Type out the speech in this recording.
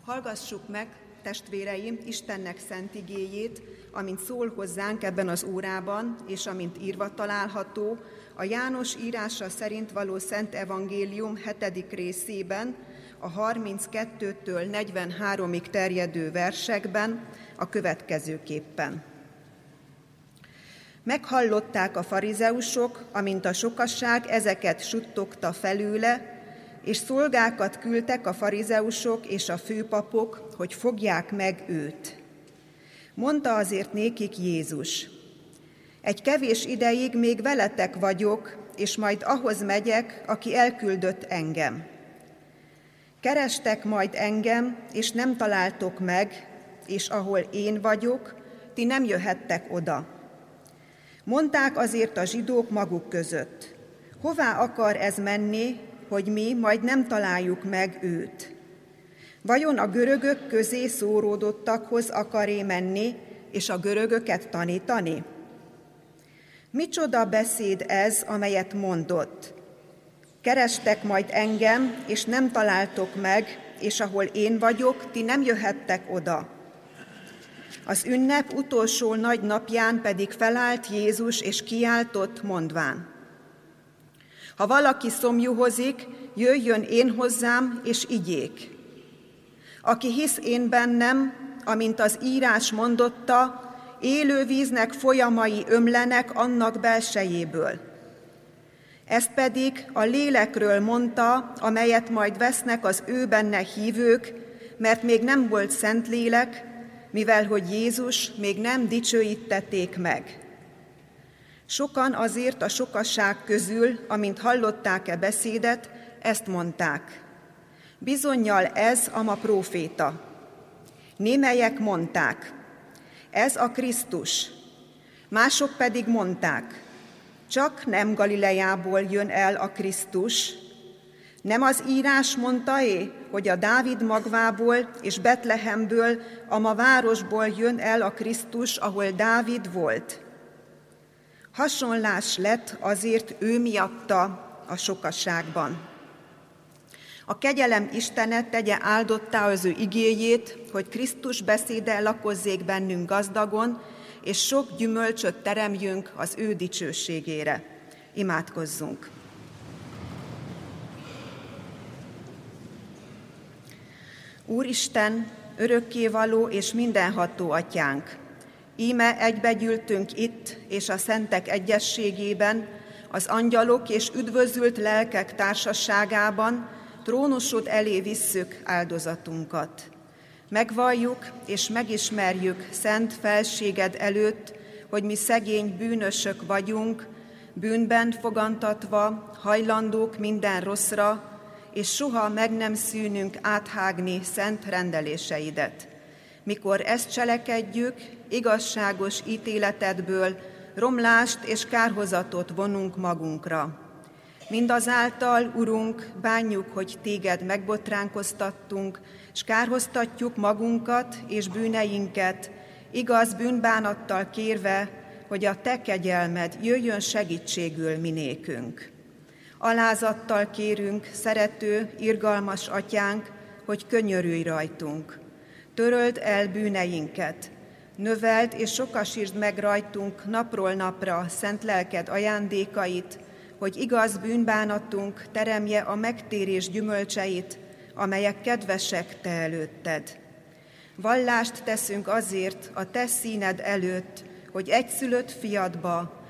Hallgassuk meg, testvéreim, Istennek szent igéjét, amint szól hozzánk ebben az órában, és amint írva található a János írása szerint való Szent Evangélium 7. részében, a 32-től 43-ig terjedő versekben a következőképpen. Meghallották a farizeusok, amint a sokasság ezeket suttogta felőle, és szolgákat küldtek a farizeusok és a főpapok, hogy fogják meg őt. Mondta azért nékik Jézus: egy kevés ideig még veletek vagyok, és majd ahhoz megyek, aki elküldött engem. Kerestek majd engem, és nem találtok meg, és ahol én vagyok, ti nem jöhettek oda. Mondták azért a zsidók maguk között: hová akar ez menni, hogy mi majd nem találjuk meg őt? Vajon a görögök közé szóródottakhoz akar-e menni, és a görögöket tanítani? Micsoda beszéd ez, amelyet mondott? Kerestek majd engem, és nem találtok meg, és ahol én vagyok, ti nem jöhettek oda. Az ünnep utolsó nagy napján pedig felállt Jézus, és kiáltott, mondván: ha valaki szomjuhozik, jöjjön én hozzám, és igyék. Aki hisz én bennem, amint az írás mondotta, élő víznek folyamai ömlenek annak belsejéből. Ezt pedig a lélekről mondta, amelyet majd vesznek az ő benne hívők, mert még nem volt Szentlélek, mivel hogy Jézus még nem dicsőítették meg. Sokan azért a sokasság közül, amint hallották beszédet, ezt mondták: bizonnyal ez a ma próféta. Némelyek mondták: ez a Krisztus. Mások pedig mondták: csak nem Galileából jön el a Krisztus. Nem az írás mondta-e, hogy a Dávid magvából és Betlehemből, a ma városból jön el a Krisztus, ahol Dávid volt? Hasonlás lett azért ő miatta a sokasságban. A kegyelem Istene tegye áldottá az ő igéjét, hogy Krisztus beszéde lakozzék bennünk gazdagon, és sok gyümölcsöt teremjünk az ő dicsőségére. Imádkozzunk! Úristen, örökkévaló és mindenható atyánk! Íme egybegyűltünk itt és a szentek egyességében, az angyalok és üdvözült lelkek társaságában trónusod elé visszük áldozatunkat. Megvalljuk és megismerjük szent felséged előtt, hogy mi szegény bűnösök vagyunk, bűnben fogantatva, hajlandók minden rosszra, és soha meg nem szűnünk áthágni szent rendeléseidet. Mikor ezt cselekedjük, igazságos ítéletedből romlást és kárhozatot vonunk magunkra. Mindazáltal, Urunk, bánjuk, hogy téged megbotránkoztattunk, s kárhoztatjuk magunkat és bűneinket, igaz bűnbánattal kérve, hogy a te kegyelmed jöjjön segítségül minékünk. Alázattal kérünk, szerető, irgalmas atyánk, hogy könyörülj rajtunk. Töröld el bűneinket, növeld és sokasítsd meg rajtunk napról napra szent lelked ajándékait, hogy igaz bűnbánatunk teremje a megtérés gyümölcseit, amelyek kedvesek te előtted. Vallást teszünk azért a te színed előtt, hogy egyszülött fiadba,